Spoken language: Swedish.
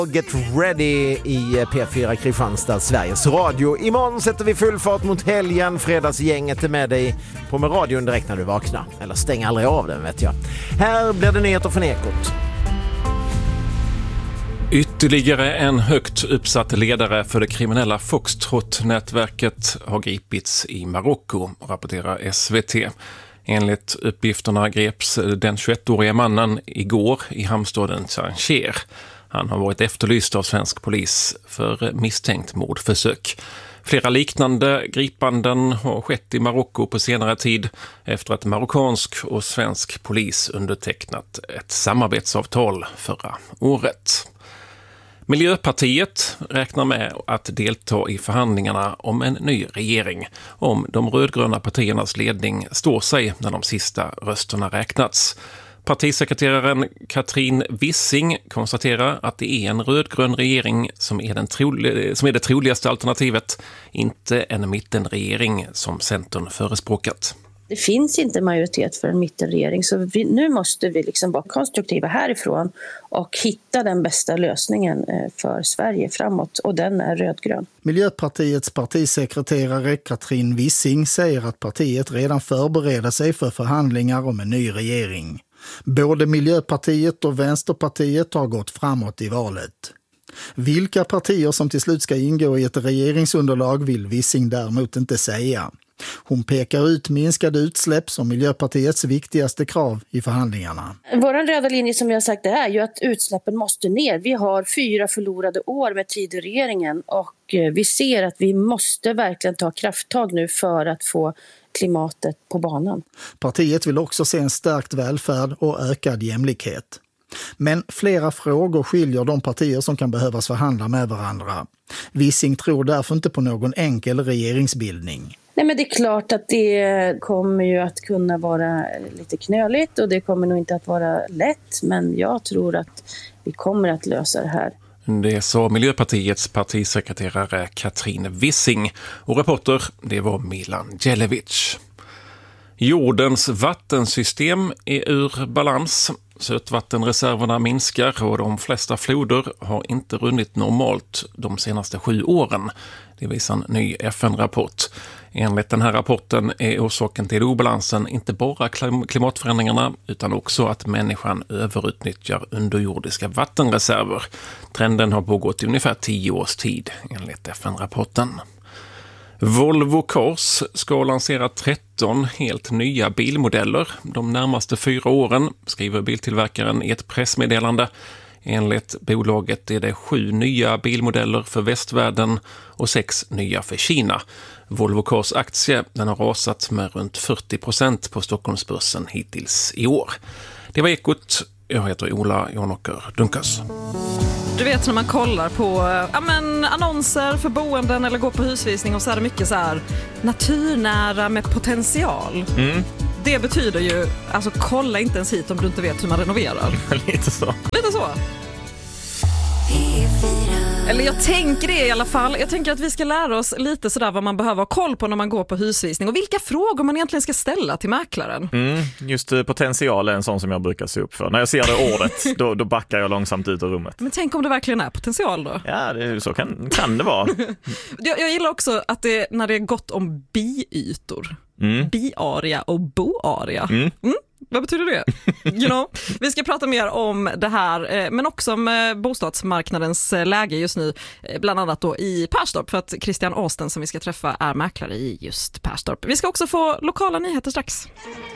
Get ready i P4 Kristianstad, Sveriges Radio. Imorgon sätter vi full fart mot helgen. Fredagsgänget är med dig på med radion direkt när du vaknar. Eller stäng aldrig av den, vet jag. Här blir det nyheter från Ekot. Ytterligare en högt uppsatt ledare för det kriminella Foxtrot-nätverket har gripits i Marocko, rapporterar SVT. Enligt uppgifterna greps den 21-åriga mannen igår i hamnstaden Tanger. Han har varit efterlyst av svensk polis för misstänkt mordförsök. Flera liknande gripanden har skett i Marocko på senare tid efter att marockansk och svensk polis undertecknat ett samarbetsavtal förra året. Miljöpartiet räknar med att delta i förhandlingarna om en ny regering om de rödgröna partiernas ledning står sig när de sista rösterna räknats. Partisekreteraren Katrin Wissing konstaterar att det är en rödgrön regering som är det troligaste alternativet, inte en mittenregering som Centern förespråkat. Det finns inte majoritet för en mittenregering, så nu måste vi liksom vara konstruktiva härifrån och hitta den bästa lösningen för Sverige framåt, och den är rödgrön. Miljöpartiets partisekreterare Katrin Wissing säger att partiet redan förbereder sig för förhandlingar om en ny regering. Både Miljöpartiet och Vänsterpartiet har gått framåt i valet. Vilka partier som till slut ska ingå i ett regeringsunderlag vill Wissing däremot inte säga. Hon pekar ut minskade utsläpp som Miljöpartiets viktigaste krav i förhandlingarna. Vår röda linje, som jag har sagt, är ju att utsläppen måste ner. Vi har 4 förlorade år med tid i regeringen, och vi ser att vi måste verkligen ta krafttag nu för att få klimatet på banan. Partiet vill också se en stärkt välfärd och ökad jämlikhet. Men flera frågor skiljer de partier som kan behövas förhandla med varandra. Wissing tror därför inte på någon enkel regeringsbildning. Nej, men det är klart att det kommer ju att kunna vara lite knöligt, och det kommer nog inte att vara lätt, men jag tror att vi kommer att lösa det här. Det sa Miljöpartiets partisekreterare Katrin Wissing, och reporter det var Milan Djelevic. Jordens vattensystem är ur balans. Sötvattenreserverna minskar och de flesta floder har inte runnit normalt de senaste 7 åren. Det visar en ny FN-rapport. Enligt den här rapporten är orsaken till obalansen inte bara klimatförändringarna utan också att människan överutnyttjar underjordiska vattenreserver. Trenden har pågått i ungefär 10 års tid enligt FN-rapporten. Volvo Cars ska lansera 13 helt nya bilmodeller de närmaste 4 åren, skriver biltillverkaren i ett pressmeddelande. Enligt bolaget är det 7 nya bilmodeller för västvärlden och 6 nya för Kina. Volvo Cars aktie den har rasat med runt 40% på Stockholmsbörsen hittills i år. Det var Ekot. Jag heter Ola Janåker Dunkas. Du vet när man kollar på annonser för boenden eller går på husvisning, och så är det mycket så här naturnära med potential. Det betyder ju, alltså kolla inte ens hit om du inte vet hur man renoverar. Lite så. Eller jag tänker det i alla fall. Jag tänker att vi ska lära oss lite sådär vad man behöver ha koll på när man går på husvisning och vilka frågor man egentligen ska ställa till mäklaren. Just potential är en sån som jag brukar se upp för. När jag ser det ordet, då backar jag långsamt ut ur rummet. Men tänk om det verkligen är potential då? Ja, så kan det vara. Jag gillar också att när det är gott om biytor. Biarea och boarea. Vad betyder det? Vi ska prata mer om det här, men också om bostadsmarknadens läge just nu, bland annat då i Perstorp, för att Christian Austen som vi ska träffa är mäklare i just Perstorp. Vi ska också få lokala nyheter strax.